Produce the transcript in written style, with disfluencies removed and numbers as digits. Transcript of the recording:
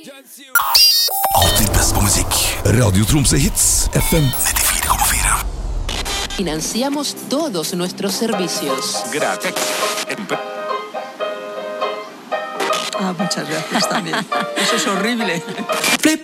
Alltid best på musikk. Radio Tromsø Hits FM 94,4. Financiamos todos nuestros servicios. Gracias. Muchas gracias también. Eso es horrible.